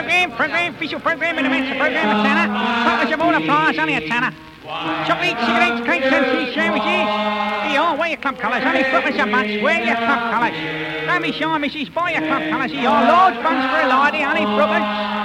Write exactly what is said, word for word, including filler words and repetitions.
Program, program, official program in the midst of program of Tanner. Partners of all applause, only a Tanner. Chocolate, cigarettes, cakes, and cheese sandwiches. Here, are, wear your club colours, only footers a bunch, wear your club colours. Don't be shy, missus, buy your club colours. Here, are, large buns for a lady, honey, footers.